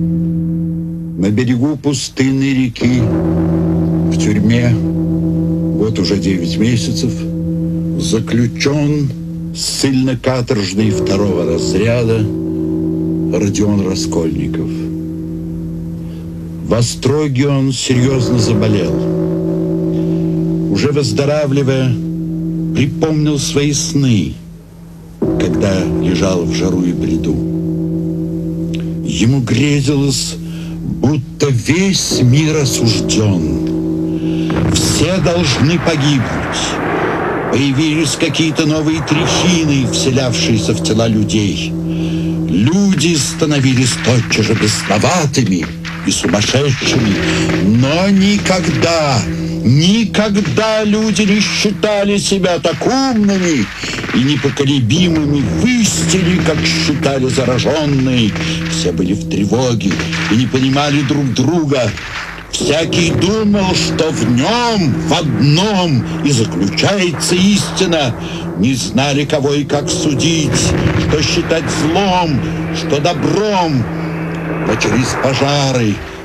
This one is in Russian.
На берегу пустынной реки, в тюрьме, вот уже 9 месяцев, заключен ссыльно-каторжный 2-го разряда Родион Раскольников. В Остроге он серьезно заболел. Уже выздоравливая, припомнил свои сны, когда лежал в жару и бреду. Ему грезилось, будто весь мир осужден. Все должны погибнуть. Появились какие-то новые трещины, вселявшиеся в тела людей. Люди становились тотчас же бесноватыми и сумасшедшими. Но никогда люди не считали себя так умными и непоколебимыми в истине, как считали зараженные. Все были в тревоге и не понимали друг друга. Всякий думал, что в нем, в одном, и заключается истина. Не знали, кого и как судить, что считать злом, что добром. Начались пожары,